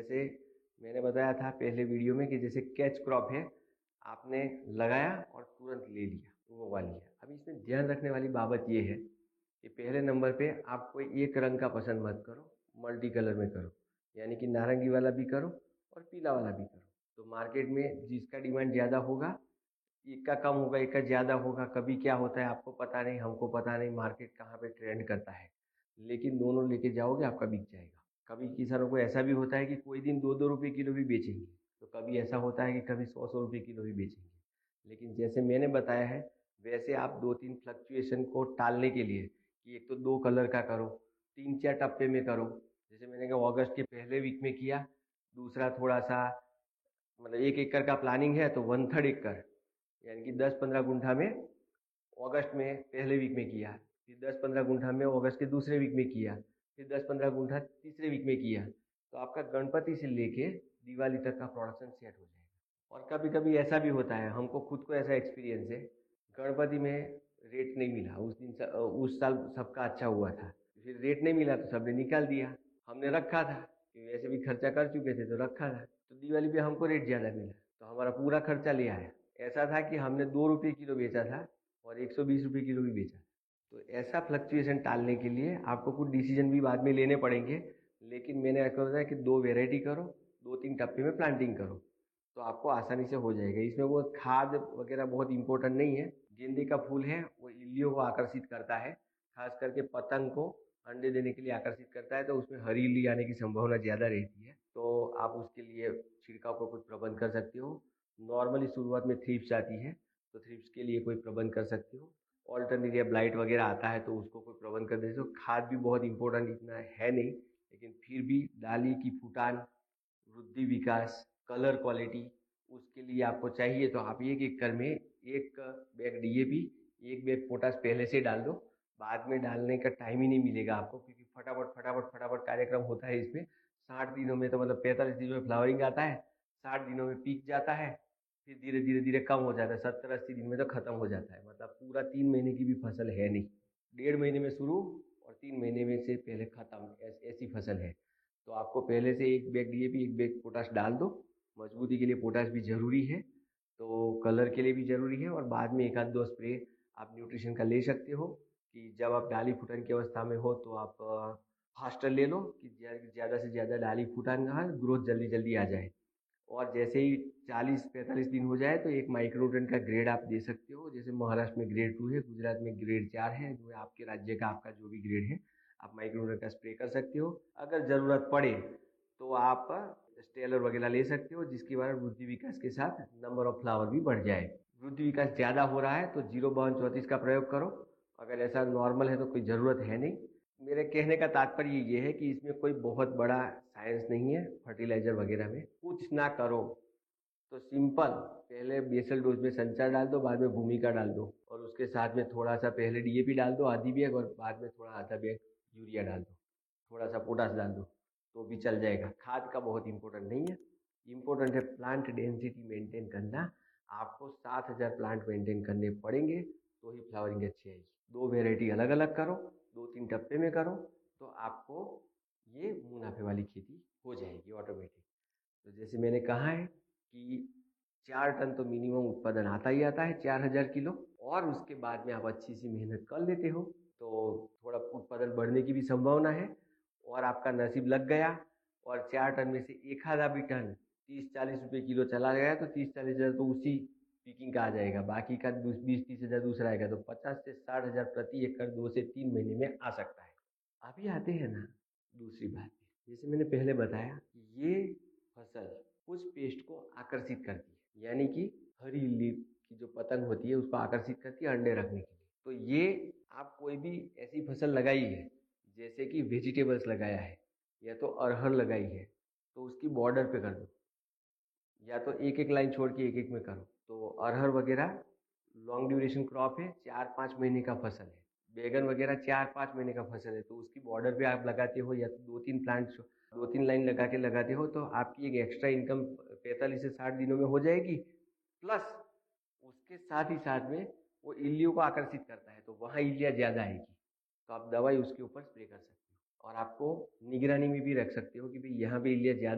जैसे मैंने बताया था पहले वीडियो में कि जैसे कैच क्रॉप है, आपने लगाया और तुरंत ले लिया, तो वो वाली है। अब इसमें ध्यान रखने वाली बात ये है कि पहले नंबर पे आप कोई एक रंग का पसंद मत करो, मल्टी कलर में करो, यानी कि नारंगी वाला भी करो और पीला वाला भी करो। तो मार्केट में जिसका डिमांड ज़्यादा होगा, एक का कम होगा, एक का ज़्यादा होगा। कभी क्या होता है आपको पता नहीं, हमको पता नहीं मार्केट कहाँ पे ट्रेंड करता है, लेकिन दोनों लेके जाओगे आपका बिक जाएगा। कभी किसानों को ऐसा भी होता है कि कोई दिन 2-2 रुपये किलो भी बेचेंगे, तो कभी ऐसा होता है कि कभी 100-100 रुपये किलो भी बेचेंगे। लेकिन जैसे मैंने बताया है, वैसे आप 2-3 फ्लक्चुएशन को टालने के लिए कि एक तो 2 कलर का करो, 3-4 टप्पे में करो। जैसे मैंने कहा अगस्त के पहले वीक में किया, दूसरा थोड़ा सा मतलब 1 एकड़ का प्लानिंग है तो 1/3 एकड़, यानी कि 10-15 गुंठा में अगस्त में पहले वीक में किया, फिर 10-15 गुंठा में अगस्त के दूसरे वीक में किया, फिर 10-15 गुंठा तीसरे वीक में किया। तो आपका गणपति से लेके दिवाली तक का प्रोडक्शन सेट हो जाएगा। और कभी कभी ऐसा भी होता है, हमको खुद को ऐसा एक्सपीरियंस है, गणपति में रेट नहीं मिला उस दिन, उस साल सबका अच्छा हुआ था, फिर रेट नहीं मिला तो सबने निकाल दिया। हमने रखा था कि वैसे भी खर्चा कर चुके थे तो रखा था, तो दिवाली पे हमको रेट ज़्यादा मिला तो हमारा पूरा खर्चा ले आया। ऐसा था कि हमने 2 रुपये किलो बेचा था और 120 रुपये किलो भी बेचा। तो ऐसा फ्लक्चुएशन टालने के लिए आपको कुछ डिसीजन भी बाद में लेने पड़ेंगे, लेकिन मैंने क्या बताया कि 2 वेराइटी करो, 2-3 टप्पे में प्लांटिंग करो, तो आपको आसानी से हो जाएगा। इसमें वो खाद वगैरह बहुत इंपॉर्टेंट नहीं है। गेंदे का फूल है वो इल्लियों को आकर्षित करता है, खास करके पतंग को अंडे देने के लिए आकर्षित करता है, तो उसमें हरी इल्ली आने की संभावना ज़्यादा रहती है। तो आप उसके लिए छिड़काव का कुछ प्रबंध कर सकते हो। नॉर्मली शुरुआत में थ्रिप्स आती है, तो थ्रिप्स के लिए कोई प्रबंध कर सकते हो। ऑल्टरनेरिया ब्लाइट वगैरह आता है तो उसको कोई प्रबंध कर देते हो। खाद भी बहुत इंपॉर्टेंट इतना है नहीं, लेकिन फिर भी डाली की फुटान, वृद्धि विकास, कलर क्वालिटी, उसके लिए आपको चाहिए तो आप 1 एकड़ में 1 बैग डीएपी, 1 बैग पोटास पहले से डाल दो। बाद में डालने का टाइम ही नहीं मिलेगा आपको, क्योंकि फटाफट फटाफट फटाफट कार्यक्रम होता है इसमें। 60 दिनों में तो मतलब 45 दिनों में फ्लावरिंग आता है, 60 दिनों में पीक जाता है, फिर धीरे धीरे धीरे कम हो जाता है, 70-80 दिन में तो खत्म हो जाता है। मतलब पूरा 3 महीने की भी फसल है नहीं, 1.5 महीने में शुरू और 3 महीने में से पहले खत्म, ऐसी फसल है। तो आपको पहले से 1 बैग डीएपी, 1 बैग पोटाश डाल दो। मजबूती के लिए पोटाश भी जरूरी है, तो कलर के लिए भी जरूरी है, और बाद में 1-2 स्प्रे आप न्यूट्रिशन का ले सकते हो कि जब आप डाली फूटन की अवस्था में हो तो आप फास्टर ले लो कि ज़्यादा से ज़्यादा डाली फूटन का ग्रोथ जल्दी जल्दी आ जाए। और जैसे ही 40-45 दिन हो जाए तो एक माइक्रोन्यूट्रन का ग्रेड आप दे सकते हो। जैसे महाराष्ट्र में ग्रेड 2 है, गुजरात में ग्रेड 4 है, जो आपके राज्य का आपका जो भी ग्रेड है, आप माइक्रोन्यूट्रन का स्प्रे कर सकते हो। अगर ज़रूरत पड़े तो आप स्टेलर वगैरह ले सकते हो, जिसके बाद वृद्धि विकास के साथ नंबर ऑफ फ्लावर भी बढ़ जाए। वृद्धि विकास ज़्यादा हो रहा है तो 05234 का प्रयोग करो। अगर ऐसा नॉर्मल है तो कोई ज़रूरत है नहीं। मेरे कहने का तात्पर्य ये है कि इसमें कोई बहुत बड़ा साइंस नहीं है। फर्टिलाइजर वगैरह में कुछ ना करो तो सिंपल, पहले बेसल डोज में संचार डाल दो, बाद में भूमिका डाल दो, और उसके साथ में थोड़ा सा पहले डीएपी डाल दो आधी बैग, और बाद में थोड़ा आधा बैग यूरिया डाल दो, थोड़ा सा पोटास डाल दो, तो भी चल जाएगा। खाद का बहुत इंपॉर्टेंट नहीं है, इंपॉर्टेंट है प्लांट डेंसिटी मेंटेन करना। आपको 7,000 प्लांट मेंटेन करने पड़ेंगे तो ही फ्लावरिंग अच्छी आएगी। 2 वेराइटी अलग अलग करो, 2-3 टप्पे में करो, तो आपको ये मुनाफे वाली खेती हो जाएगी ऑटोमेटिक। तो जैसे मैंने कहा है कि 4 टन तो मिनिमम उत्पादन आता ही आता है, 4,000 किलो, और उसके बाद में आप अच्छी सी मेहनत कर लेते हो तो थोड़ा उत्पादन बढ़ने की भी संभावना है। और आपका नसीब लग गया और 4 टन में से एक आधा भी टन 30-40 रुपये किलो चला गया तो 30-40 हज़ार तो उसी पिकिंग का आ जाएगा। बाकी का 20-30 हज़ार दूसरा आएगा, तो 50 से 60 हज़ार प्रति एकड़ 2 से 3 महीने में आ सकता है। अभी आते हैं ना दूसरी बात पे। जैसे मैंने पहले बताया कि ये फसल कुछ पेस्ट को आकर्षित करती है, यानी कि हरी इल्ली की जो पतंग होती है उसको आकर्षित करती है अंडे रखने के लिए। तो ये आप कोई भी ऐसी फसल लगाई है, जैसे कि वेजिटेबल्स लगाया है या तो अरहर लगाई है, तो उसकी बॉर्डर पे कर दो, या तो एक एक लाइन छोड़ के एक एक में करो। तो अरहर वगैरह लॉन्ग ड्यूरेशन क्रॉप है, 4-5 महीने का फसल है। बैगन वगैरह 4-5 महीने का फसल है, तो उसकी बॉर्डर पे आप लगाते हो या तो 2-3 लाइन लगा के लगाते हो, तो आपकी एक एक्स्ट्रा इनकम 45 से 60 दिनों में हो जाएगी। प्लस उसके साथ ही साथ में वो इल्लियों को आकर्षित करता है, तो वहाँ इल्लियाँ ज़्यादा आएगी, तो आप दवाई उसके ऊपर स्प्रे कर सकते हो। और आपको निगरानी में भी रख सकते हो कि भाई यहाँ पे इल्लियाँ ज़्यादा